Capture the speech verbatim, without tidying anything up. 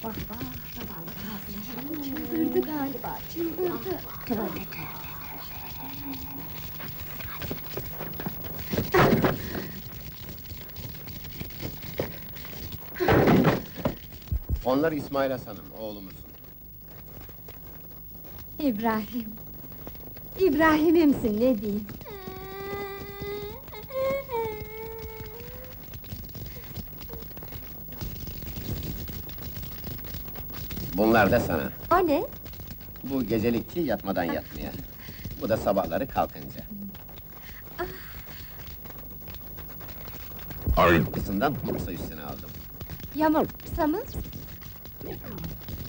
Bak bak, zavallı Kazım. Çıldırdı galiba, çıldırdı. Tövbe tövbe. Onlar İsmail Hasan'ın, oğlumuzun. İbrahim. İbrahim'imsin, ne diyeyim? Bunlar da sana. O ne? Bu gecelikçi yatmadan yatmaya. Bu da sabahları kalkınca. Arkasından hursa üstüne aldım. Yamursa mı?